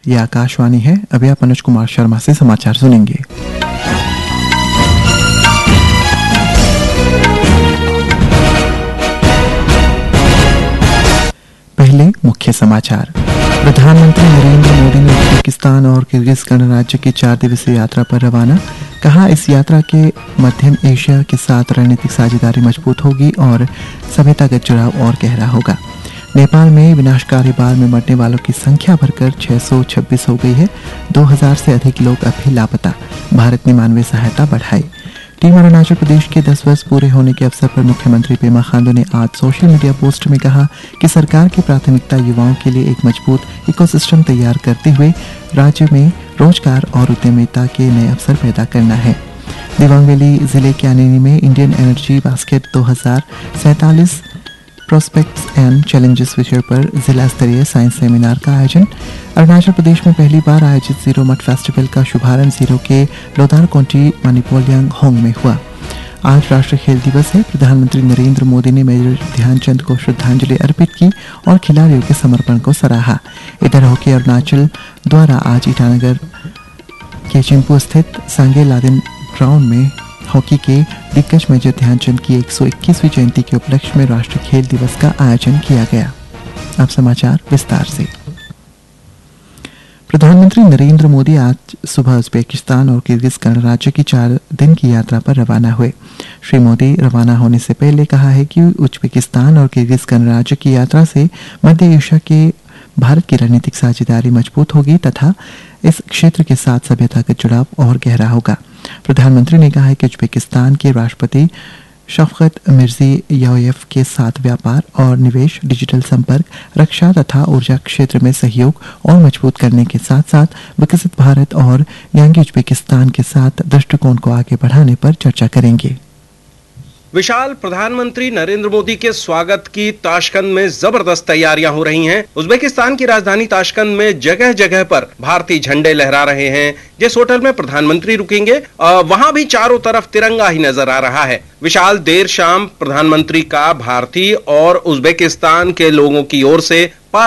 ये आकाशवाणी है। अभी आप अनुज कुमार शर्मा से समाचार सुनेंगे। पहले मुख्य समाचार। प्रधानमंत्री नरेंद्र मोदी ने उज्बेकिस्तान और किर्गिस्तान गणराज्य की 4 दिवसीय यात्रा पर रवाना। कहा, इस यात्रा के मध्य एशिया के साथ रणनीतिक साझेदारी मजबूत होगी और सभ्यतागत जुड़ाव और गहरा होगा। नेपाल में विनाशकारी बाढ़ में मरने वालों की संख्या बढ़कर 626 हो गई है। 2000 से अधिक लोग अब भी लापता। भारत ने मानवीय सहायता बढ़ाई। टीम अरुणाचल प्रदेश के 10 वर्ष पूरे होने के अवसर पर मुख्यमंत्री पेमा खांडू ने आज सोशल मीडिया पोस्ट में कहा कि सरकार की प्राथमिकता युवाओं के लिए एक मजबूत इकोसिस्टम तैयार करते हुए राज्य में रोजगार और उद्यमिता के नए अवसर पैदा करना है। दिबांग वैली जिले के आनीनी में Indian energy basket 2047 prospects and challenges विषय पर जिला स्तरीय साइंस सेमिनार का आयोजन। अरुणाचल प्रदेश में पहली बार आयोजित जीरो मठ फेस्टिवल का शुभारंभ जीरो के लोदार कोंटी मणिपोलियांग होंग में हुआ। आज राष्ट्रीय खेल दिवस है। प्रधानमंत्री नरेंद्र मोदी ने मेजर ध्यानचंद को श्रद्धांजलि अर्पित की और खिलाड़ियों के समर्पण को सराहा। इधर हॉकी अरुणाचल द्वारा आज ईटानगर के चिंपू स्थित सांगे लादेन ग्राउंड में हॉकी के दिग्गज मेजर ध्यानचंद की 121वीं जयंती के उपलक्ष्य में राष्ट्रीय खेल दिवस का आयोजन किया गया। अब समाचार विस्तार से। प्रधानमंत्री नरेंद्र मोदी आज सुबह उज्बेकिस्तान और किर्गिस्तान गणराज्य की 4 दिन की यात्रा पर रवाना हुए। श्री मोदी रवाना होने से पहले कहा है कि उज्बेकिस्तान और किर्गिस्तान गणराज्य की यात्रा से मध्य एशिया के भारत की रणनीतिक साझेदारी मजबूत होगी तथा इस क्षेत्र के साथ सभ्यतागत जुड़ाव और गहरा होगा। प्रधानमंत्री ने कहा है कि उज्बेकिस्तान के राष्ट्रपति शफकत मिर्जियोयेव के साथ व्यापार और निवेश, डिजिटल संपर्क, रक्षा तथा ऊर्जा क्षेत्र में सहयोग और मजबूत करने के साथ साथ विकसित भारत और यांगी उज्बेकिस्तान के साथ दृष्टिकोण को आगे बढ़ाने पर चर्चा करेंगे। विशाल प्रधानमंत्री नरेंद्र मोदी के स्वागत की ताशकंद में जबरदस्त तैयारियां हो रही हैं। उज्बेकिस्तान की राजधानी ताशकंद में जगह जगह पर भारतीय झंडे लहरा रहे हैं। जिस होटल में प्रधानमंत्री रुकेंगे वहां भी चारों तरफ तिरंगा ही नजर आ रहा है। विशाल देर शाम प्रधानमंत्री का भारतीय और उज्बेकिस्तान के लोगों की ओर से